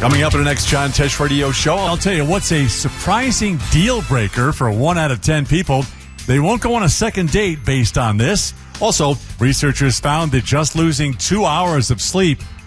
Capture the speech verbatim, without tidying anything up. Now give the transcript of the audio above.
Coming up in the next John Tesh Radio show, I'll tell you what's a surprising deal breaker for one out of ten people. They won't go on a second date based on this. Also, researchers found that just losing two hours of sleep